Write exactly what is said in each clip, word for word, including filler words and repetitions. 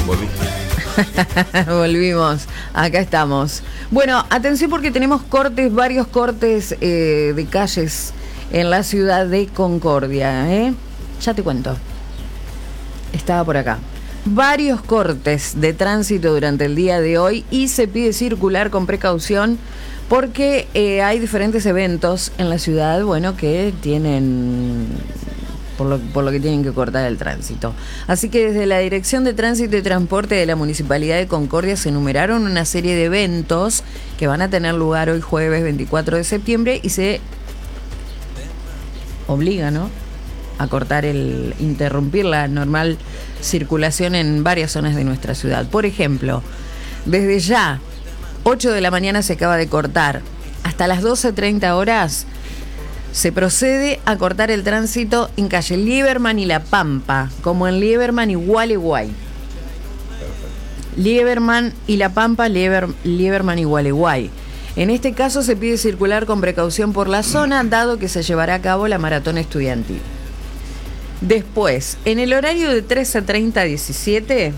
Volviste. Volvimos, acá estamos. Bueno, atención porque tenemos cortes, varios cortes eh, de calles en la ciudad de Concordia, ¿eh? Ya te cuento. Estaba por acá. Varios cortes de tránsito durante el día de hoy y se pide circular con precaución porque eh, hay diferentes eventos en la ciudad, bueno, que tienen... Por lo, por lo que tienen que cortar el tránsito. Así que desde la Dirección de Tránsito y Transporte de la Municipalidad de Concordia se enumeraron una serie de eventos que van a tener lugar hoy jueves veinticuatro de septiembre y se obliga, ¿no?, a cortar el, interrumpir la normal circulación en varias zonas de nuestra ciudad. Por ejemplo, desde ya, ocho de la mañana se acaba de cortar, hasta las doce treinta horas se procede a cortar el tránsito en calle Lieberman y La Pampa, como en Lieberman y Gualeguay. Lieberman y La Pampa, Lieber, Lieberman y Gualeguay. En este caso se pide circular con precaución por la zona, dado que se llevará a cabo la maratón estudiantil. Después, en el horario de trece treinta a diecisiete,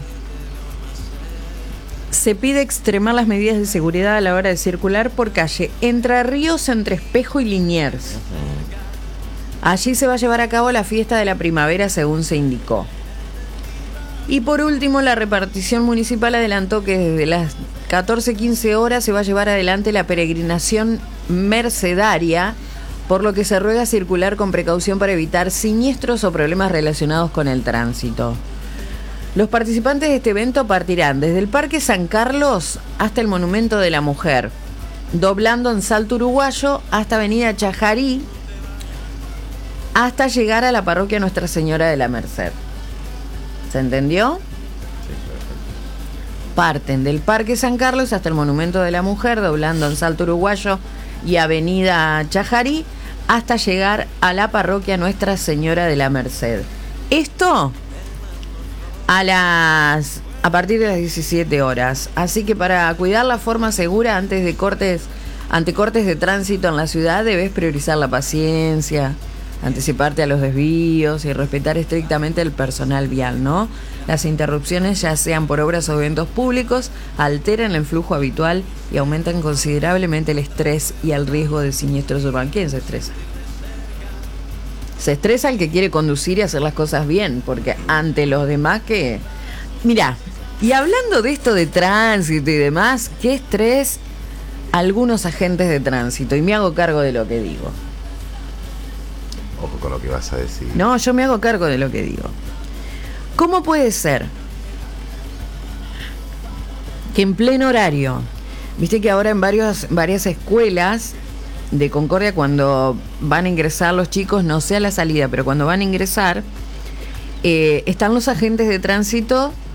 se pide extremar las medidas de seguridad a la hora de circular por calle Entre Ríos, entre Espejo y Liniers. Allí se va a llevar a cabo la fiesta de la primavera, según se indicó. Y por último, la repartición municipal adelantó que desde las catorce quince horas se va a llevar adelante la peregrinación mercedaria, por lo que se ruega circular con precaución para evitar siniestros o problemas relacionados con el tránsito. Los participantes de este evento partirán desde el Parque San Carlos hasta el Monumento de la Mujer, doblando en Salto Uruguayo hasta Avenida Chajarí, hasta llegar a la parroquia Nuestra Señora de la Merced. ¿Se entendió? Parten del Parque San Carlos hasta el Monumento de la Mujer, doblando en Salto Uruguayo y Avenida Chajarí, hasta llegar a la parroquia Nuestra Señora de la Merced. Esto a las a partir de las diecisiete horas. Así que para cuidar la forma segura antes de cortes, ante cortes de tránsito en la ciudad, debes priorizar la paciencia, anticiparte a los desvíos y respetar estrictamente el personal vial, ¿no? Las interrupciones, ya sean por obras o eventos públicos, alteran el flujo habitual y aumentan considerablemente el estrés y el riesgo de siniestros urbanos. ¿Quién se estresa? Se estresa el que quiere conducir y hacer las cosas bien, porque ante los demás que... Mirá, y hablando de esto de tránsito y demás, qué estrés algunos agentes de tránsito, y me hago cargo de lo que digo. Ojo con lo que vas a decir. No, yo me hago cargo de lo que digo. ¿Cómo puede ser que en pleno horario, viste que ahora en varios, varias escuelas de Concordia, cuando van a ingresar los chicos, no sé a la salida, pero cuando van a ingresar, eh, están los agentes de tránsito